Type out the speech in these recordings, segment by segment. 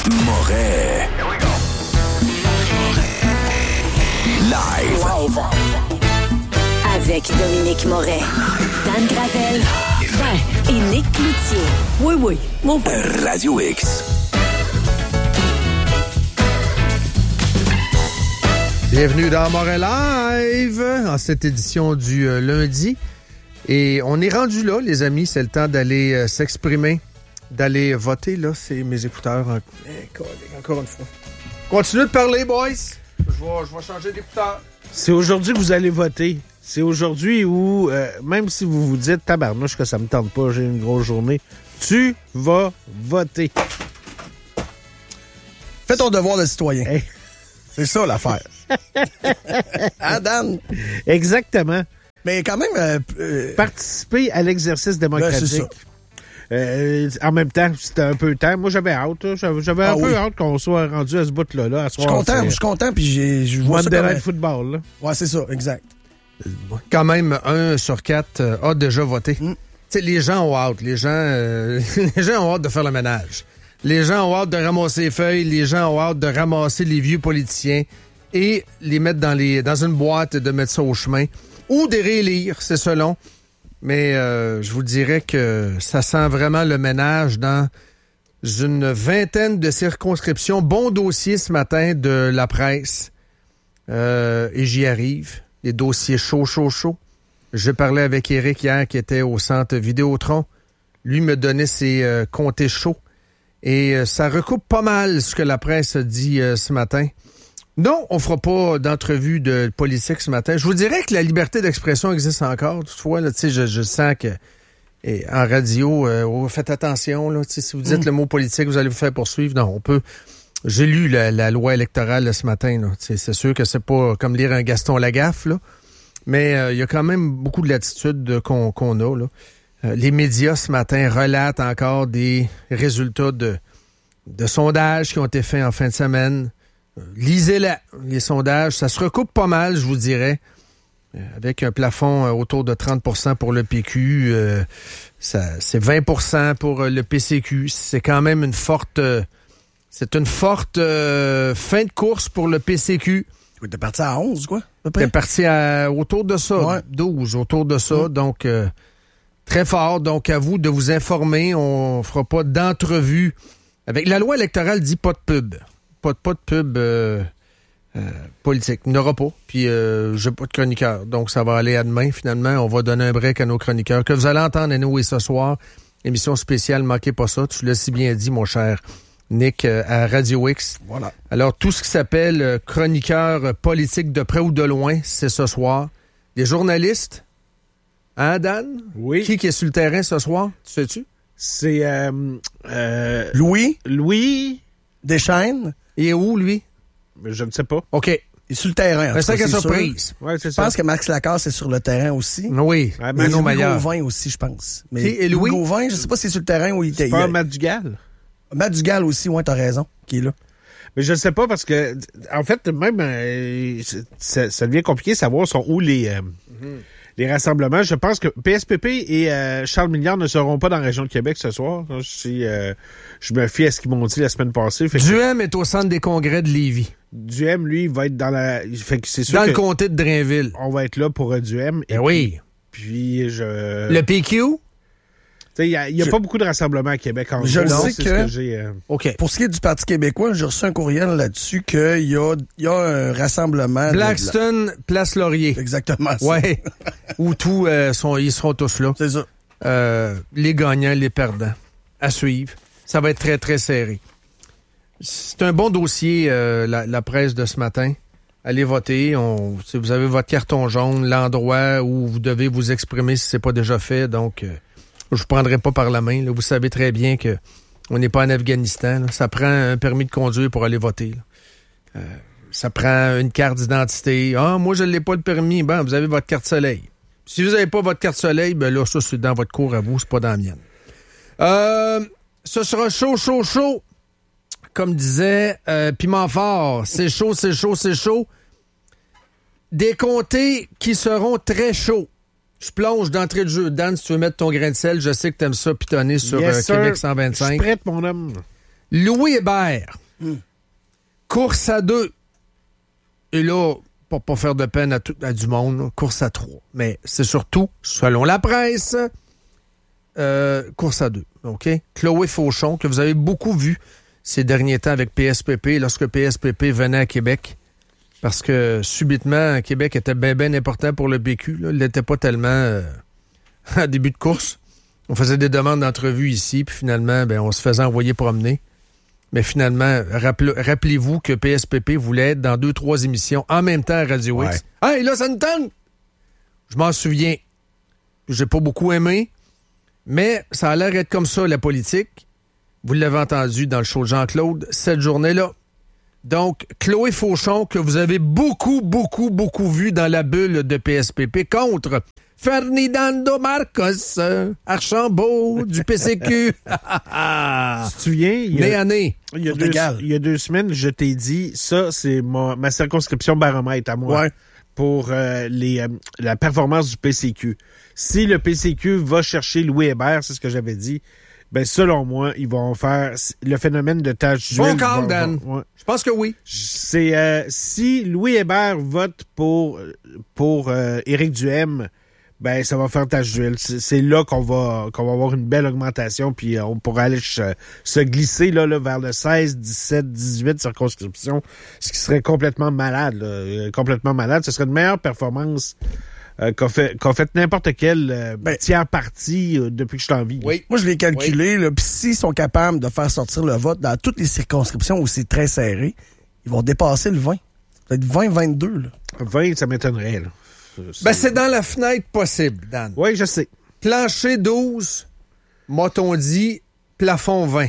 Moret. Live. Avec Dominique Moret, Dan Gravel et Nick Cloutier. Oui, mon père. Radio X. Bienvenue dans Moret Live, en cette édition du lundi. Et on est rendu là, les amis. C'est le temps d'aller s'exprimer, d'aller voter. Là, c'est mes écouteurs. Encore une fois. Continuez de parler, boys. Je vais changer d'écouteur. C'est aujourd'hui que vous allez voter. C'est aujourd'hui où, même si vous vous dites, tabarnouche que ça me tente pas, j'ai une grosse journée, tu vas voter. Fais ton devoir de citoyen. Hey. C'est ça l'affaire. Hein, Dan? Exactement. Mais quand même... Participer à l'exercice démocratique. Ben, c'est ça. En même temps, c'était un peu temps. Moi, j'avais hâte. J'avais un peu hâte qu'on soit rendu à ce bout-là. À je suis content, puis je vois ça comme comme... football, là. Ouais, c'est ça, exact. Quand même, 1 sur 4 a déjà voté. Tu sais, les gens ont hâte. Les gens ont hâte de faire le ménage. Les gens ont hâte de ramasser les feuilles. Les gens ont hâte de ramasser les vieux politiciens et les mettre dans une boîte et de mettre ça au chemin. Ou de réélire, c'est selon. Mais je vous dirais que ça sent vraiment le ménage dans une vingtaine de circonscriptions. Bon dossier ce matin de la presse. Et j'y arrive. Les dossiers chauds. J'ai parlé avec Éric hier qui était au centre Vidéotron. Lui me donnait ses comtés chauds. Et ça recoupe pas mal ce que la presse a dit ce matin. Non, on fera pas d'entrevue de politique ce matin. Je vous dirais que la liberté d'expression existe encore. Toutefois, là, je sens que en radio, faites attention. Là, si vous dites le mot politique, vous allez vous faire poursuivre. Non, on peut... J'ai lu la loi électorale là, ce matin. Là. C'est sûr que c'est pas comme lire un Gaston Lagaffe, là, mais il y a quand même beaucoup de latitude qu'on a. Là. Les médias ce matin relatent encore des résultats de sondages qui ont été faits en fin de semaine. Les sondages, ça se recoupe pas mal, je vous dirais, avec un plafond autour de 30% pour le PQ, c'est 20% pour le PCQ. C'est quand même une forte fin de course pour le PCQ. Oui, t'es parti à 11, quoi, à peu près? T'es parti autour de ça, ouais. 12, autour de ça, donc très fort. Donc, à vous de vous informer, on fera pas d'entrevue. Avec la loi électorale dit pas de pub. Pas de pub politique. Il n'y en aura pas. Puis, j'ai pas de chroniqueur. Donc, ça va aller à demain, finalement. On va donner un break à nos chroniqueurs. Que vous allez entendre, et ce soir. Émission spéciale, manquez pas ça. Tu l'as si bien dit, mon cher Nick, à Radio X. Voilà. Alors, tout ce qui s'appelle chroniqueur politique de près ou de loin, c'est ce soir. Les journalistes. Hein, Dan? Oui. Qui est sur le terrain ce soir? Tu sais-tu? C'est Louis Deschaines. Il est où, lui? Je ne sais pas. OK. Il est sur le terrain. C'est la surprise. Ouais, c'est Je ça. pense que Max Lacasse est sur le terrain aussi. Oui. Ouais, Mais Louis Louis Gauvin aussi, je pense. Mais Et Louis Gauvin, je sais pas si c'est sur le terrain où il était. C'est pas Matt Dugal? Matt Dugal aussi, ouais, t'as raison, qui est là. Mais je ne sais pas parce que, en fait, même, ça devient compliqué de savoir sont où les rassemblements. Je pense que PSPP et Charles Milliard ne seront pas dans la région de Québec ce soir. Si je me fie à ce qu'ils m'ont dit la semaine passée. Duhem est au centre des congrès de Lévis. Duhem, lui, va être dans la... Fait que c'est sûr dans le comté de Drainville. On va être là pour Duhem. Et oui. Puis Le PQ? Il n'y a pas beaucoup de rassemblements à Québec en Je le gros, sais c'est que... ce que j'ai, OK. Pour ce qui est du Parti québécois, j'ai reçu un courriel là-dessus qu'il y a un rassemblement... Blackstone, Place Laurier. Exactement ça. Ouais. Où ils seront tous là. C'est ça. Les gagnants, les perdants. À suivre. Ça va être très, très serré. C'est un bon dossier, la presse de ce matin. Allez voter. Si vous avez votre carton jaune, l'endroit où vous devez vous exprimer si c'est pas déjà fait. Donc, je vous prendrai pas par la main. Là. Vous savez très bien que on n'est pas en Afghanistan. Là. Ça prend un permis de conduire pour aller voter. Ça prend une carte d'identité. Ah, moi, je l'ai pas le permis. Ben, vous avez votre carte soleil. Si vous n'avez pas votre carte soleil, ben là, ça, c'est dans votre cour à vous, c'est pas dans la mienne. Ce sera chaud. Comme disait Piment Fort, c'est chaud. Des comtés qui seront très chauds. Je plonge d'entrée de jeu. Dan, si tu veux mettre ton grain de sel, je sais que tu aimes ça pitonner sur Québec 125. Je suis prête, mon homme. Louis Hébert, course à 2. Et là, pour pas faire de peine à du monde, là, course à 3. Mais c'est surtout, selon la presse, course à 2. OK? Chloé Fauchon, que vous avez beaucoup vu ces derniers temps avec PSPP, lorsque PSPP venait à Québec. Parce que, subitement, Québec était bien important pour le PQ. Là. Il n'était pas tellement en début de course. On faisait des demandes d'entrevue ici, puis finalement, on se faisait envoyer promener. Mais finalement, rappelez-vous que PSPP voulait être dans 2-3 émissions en même temps à Radio X. Hey, là, ça nous tente! Je m'en souviens. J'ai pas beaucoup aimé, mais ça a l'air d'être comme ça, la politique. Vous l'avez entendu dans le show de Jean-Claude, cette journée-là. Donc, Chloé Fauchon, que vous avez beaucoup vu dans la bulle de PSPP, contre Ferdinando Marcos, Archambault, du PCQ. Tu te souviens? Il y a 2 semaines, je t'ai dit, ça, c'est ma circonscription baromètre à moi pour la performance du PCQ. Si le PCQ va chercher Louis Hébert, c'est ce que j'avais dit, selon moi, ils vont faire le phénomène de tache d'huile. Je pense que oui. C'est si Louis Hébert vote pour Éric Duhaime, ça va faire tache d'huile. C'est là qu'on va avoir une belle augmentation, puis on pourra aller se glisser là, vers le 16, 17, 18 circonscriptions, ce qui serait complètement malade. Complètement malade. Ce serait une meilleure performance qu'a fait n'importe quel tiers parti depuis que je suis en vie. Oui. Moi, je l'ai calculé. Puis s'ils sont capables de faire sortir le vote dans toutes les circonscriptions où c'est très serré, ils vont dépasser le 20. Peut-être 20-22. 20, ça m'étonnerait. Là. C'est dans la fenêtre possible, Dan. Oui, je sais. Plancher 12, m'a-t-on dit, plafond 20.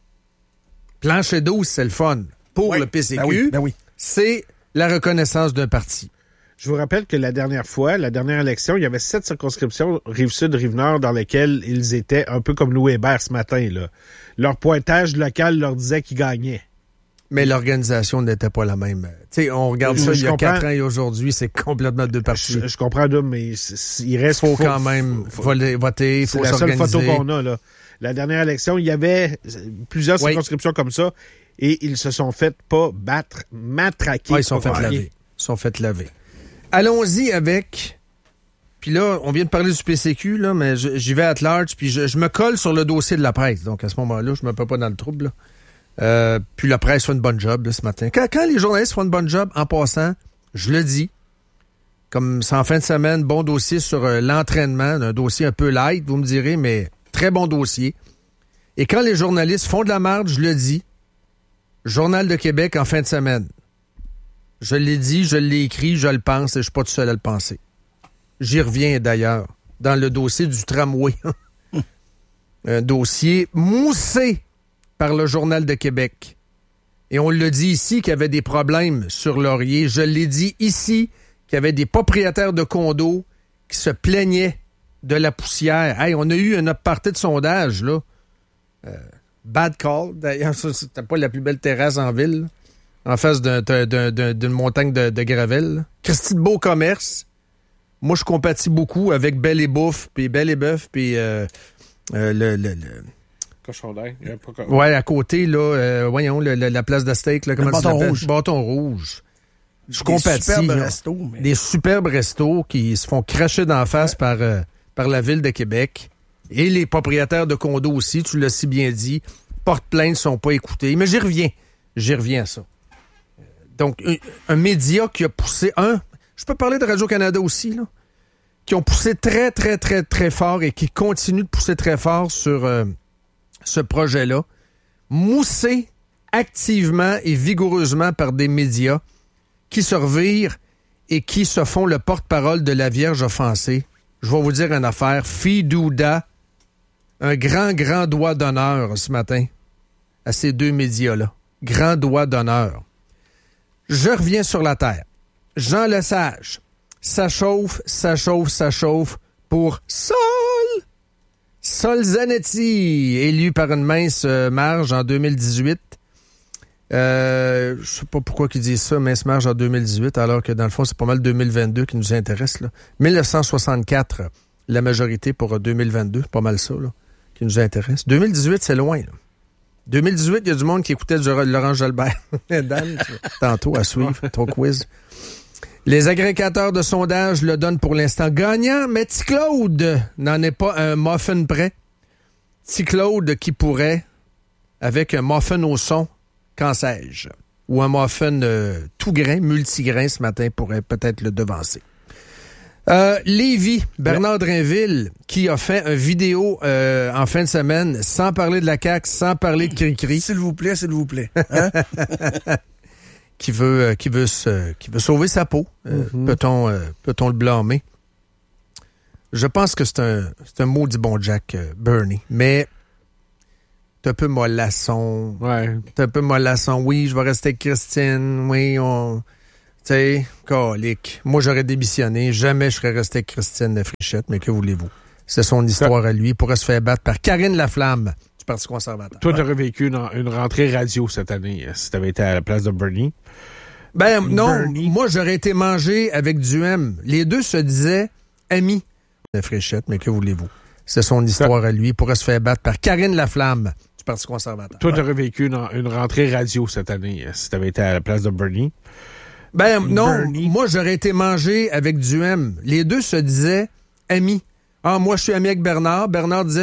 Plancher 12, c'est le fun. Pour le PCQ, c'est la reconnaissance d'un parti. Je vous rappelle que la dernière élection, il y avait 7 circonscriptions Rive-Sud, Rive-Nord dans lesquelles ils étaient un peu comme Louis Hébert ce matin. Là. Leur pointage local leur disait qu'ils gagnaient. Mais l'organisation n'était pas la même. T'sais, on regarde ça il y a 4 ans et aujourd'hui, c'est complètement 2 partis. Je comprends, mais il reste... Faut quand même voter, il faut s'organiser. C'est la seule photo qu'on a. Là. La dernière élection, il y avait plusieurs circonscriptions comme ça et ils se sont fait pas battre, matraquer. Ils sont fait laver. Allons-y avec... Puis là, on vient de parler du PCQ, là, mais j'y vais at large, puis je me colle sur le dossier de la presse. Donc, à ce moment-là, je me mets pas dans le trouble. Là. Puis la presse fait une bonne job là, ce matin. Quand les journalistes font une bonne job, en passant, je le dis, comme c'est en fin de semaine, bon dossier sur l'entraînement, un dossier un peu light, vous me direz, mais très bon dossier. Et quand les journalistes font de la merde, je le dis, Journal de Québec en fin de semaine. Je l'ai dit, je l'ai écrit, je le pense et je suis pas tout seul à le penser. J'y reviens d'ailleurs dans le dossier du tramway. Un dossier moussé par le Journal de Québec. Et on l'a dit ici qu'il y avait des problèmes sur Laurier. Je l'ai dit ici qu'il y avait des propriétaires de condos qui se plaignaient de la poussière. Hey, on a eu une partie de sondage, là. Bad call. D'ailleurs, ça, c'était pas la plus belle terrasse en ville, là, en face d'une montagne de gravel. Christy de beau commerce. Moi, je compatis beaucoup avec Belle et Bouffe, puis Belle et Bœuf, puis le cochon d'air. Ouais, à côté, là, voyons, la place de steak, là, comment ça s'appelle? Bâton rouge. Je compatis. Des superbes restos qui se font cracher d'en face par la Ville de Québec. Et les propriétaires de condos aussi, tu l'as si bien dit, porte-plainte ne sont pas écoutés. Mais j'y reviens à ça. Donc, un média qui a poussé... Je peux parler de Radio-Canada aussi, là, qui ont poussé très, très, très, très fort et qui continuent de pousser très fort sur ce projet-là, moussé activement et vigoureusement par des médias qui se revirent et qui se font le porte-parole de la Vierge offensée. Je vais vous dire une affaire. Fidouda, un grand doigt d'honneur ce matin à ces 2 médias-là. Grand doigt d'honneur. Je reviens sur la terre. Jean Lesage, ça chauffe pour Sol Zanetti, élu par une mince marge en 2018. Je sais pas pourquoi ils disent ça, mince marge en 2018, alors que dans le fond, c'est pas mal 2022 qui nous intéresse. Là. 1964, la majorité pour 2022, pas mal ça, là, qui nous intéresse. 2018, c'est loin. Là. 2018, il y a du monde qui écoutait du Laurent Jalbert. Dan, tantôt à suivre, ton quiz. Les agrégateurs de sondage le donnent pour l'instant gagnant, mais T-Claude n'en est pas un muffin près. T-Claude qui pourrait, avec un muffin au son, qu'en sais-je, ou un muffin tout grain, multigrain ce matin pourrait peut-être le devancer. Lévis, Bernard Drainville, qui a fait une vidéo en fin de semaine, sans parler de la CAQ, sans parler de cri-cri. S'il vous plaît. Hein? qui veut sauver sa peau. Peut-on le blâmer? Je pense que c'est un maudit bon Jack Bernie, mais t'es un peu mollasson. Ouais. T'es un peu mollasson. Oui, je vais rester avec Christine. Oui, tu sais, calique. Moi, j'aurais démissionné. Jamais je serais resté avec Christine Lafrichette, mais que voulez-vous? C'est son histoire à lui. Il pourrait se faire battre par Karine Laflamme du Parti conservateur. Toi, t'aurais vécu une rentrée radio cette année, si t'avais été à la place de Bernie. Ben non, moi, j'aurais été mangé avec Duhem. Les deux se disaient amis. Lafrichette, mais que voulez-vous? C'est son histoire à lui. Il pourrait se faire battre par Karine Laflamme du Parti conservateur. Toi, t'aurais vécu une rentrée radio cette année, si t'avais été à la place de Bernie. Ben non, moi, j'aurais été mangé avec Duhem. Les deux se disaient amis. Ah, moi, je suis ami avec Bernard. Bernard disait